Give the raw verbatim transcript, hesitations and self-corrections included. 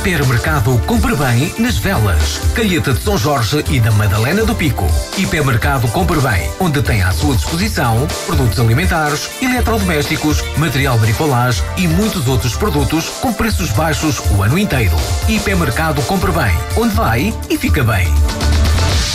Hipermercado Compre Bem nas Velas, Calheta de São Jorge e da Madalena do Pico. Hipermercado Compre Bem, onde tem à sua disposição produtos alimentares, eletrodomésticos, material bricolage e muitos outros produtos com preços baixos o ano inteiro. Hipermercado Compre Bem, onde vai e fica bem.